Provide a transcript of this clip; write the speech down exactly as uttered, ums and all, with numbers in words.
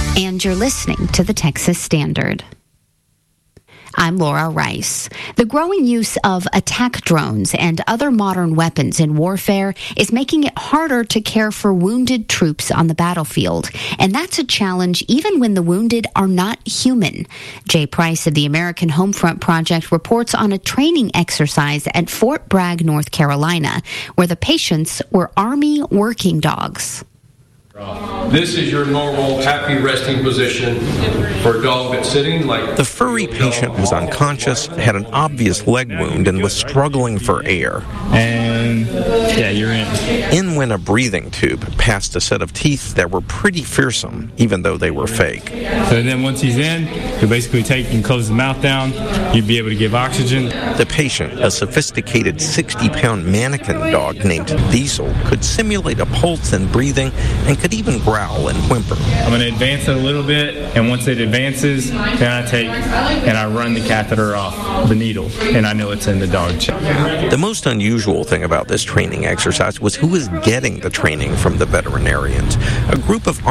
And you're listening to the Texas Standard. I'm Laura Rice. The growing use of attack drones and other modern weapons in warfare is making it harder to care for wounded troops on the battlefield. And that's a challenge even when the wounded are not human. Jay Price of the American Homefront Project reports on a training exercise at Fort Bragg, North Carolina, where the patients were Army working dogs. This is your normal happy resting position for a dog that's sitting like... The furry patient was unconscious, had an obvious leg wound, and was struggling for air. And, yeah, you're in. In went a breathing tube past a set of teeth that were pretty fearsome, even though they were fake. So then once he's in, you basically take and close the mouth down. You'd be able to give oxygen. The patient, a sophisticated sixty-pound mannequin dog named Diesel, could simulate a pulse and breathing and could even growl and whimper. I'm going to advance it a little bit, and once it advances, then I take and I run the catheter off the needle, and I know it's in the dog chest. The most unusual thing about this training exercise was who was getting the training from the veterinarians. A group of